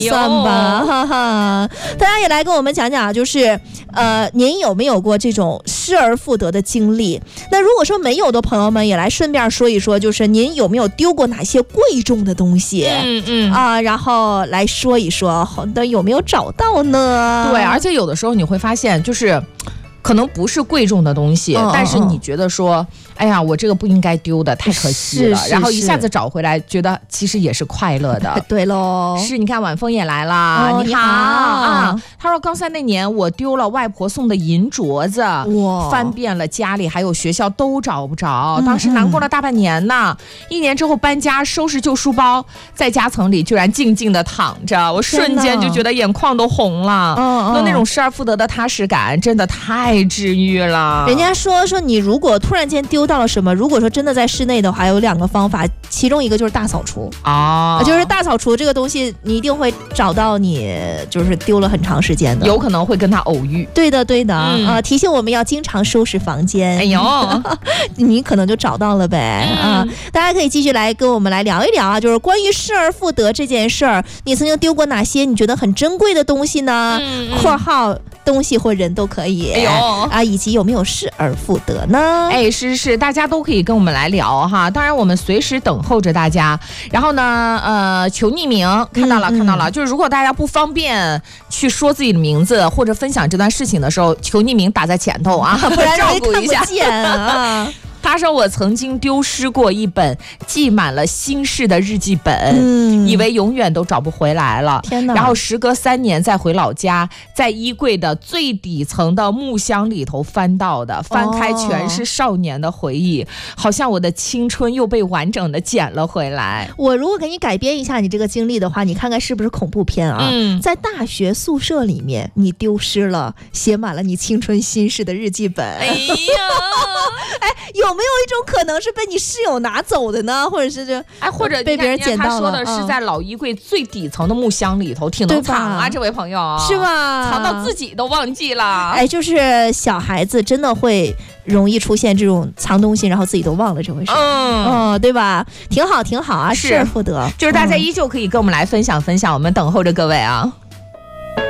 算吧，哈哈。大家也来跟我们讲讲，就是您有没有过这种失而复得的经历？那如果说没有的朋友们，也来顺便说一说，就是您有没有丢过哪些贵重的东西？然后来说一说，那有没有找到呢？ 对，而且有的时候你会发现，就是可能不是贵重的东西，但是你觉得说，哎呀，我这个不应该丢的，太可惜了。然后一下子找回来，觉得其实也是快乐的。 对喽， 是，你看晚风也来了，你好啊。他说高三那年我丢了外婆送的银镯子，翻遍了家里还有学校都找不着，当时难过了大半年呢。1年之后搬家，收拾旧书包，在夹层里居然静静的躺着，我瞬间就觉得眼眶都红了。那种失而复得的踏实感，真的太治愈了。 人家说你如果突然间丢到了什么，如果说真的在室内的话，有2个方法，其中一个就是大扫除就是大扫除这个东西，你一定会找到你就是丢了很长时间的， 有可能会跟他偶遇。 对的提醒我们要经常收拾房间。 哎呦你可能就找到了呗。大家可以继续来跟我们来聊一聊啊，就是关于失而复得这件事儿，你曾经丢过哪些你觉得很珍贵的东西呢？括号东西或人都可以。以及有没有失而复得呢？ 是，大家都可以跟我们来聊哈。当然我们随时等候着大家。然后呢求匿名，看到了，就是如果大家不方便去说自己的名字或者分享这段事情的时候，求匿名打在前头啊， 不然照顾一下。 看不见啊。 他说我曾经丢失过一本记满了心事的日记本，以为永远都找不回来了。 天哪！ 然后时隔3年再回老家，在衣柜的最底层的木箱里头翻到的，翻开全是少年的回忆，好像我的青春又被完整的捡了回来。 我如果给你改编一下你这个经历的话，你看看是不是恐怖片啊？在大学宿舍里面，你丢失了写满了你青春心事的日记本。有没有一种可能是被你室友拿走的呢？或者是或者被别人捡到了？ 他说的是在老衣柜最底层的木箱里头，挺能藏啊，这位朋友是吧？ 藏到自己都忘记了。 就是小孩子真的会容易出现这种藏东西，然后自己都忘了这回事。对吧？挺好啊，失而复得。 就是大家依旧可以跟我们来分享，我们等候着各位啊。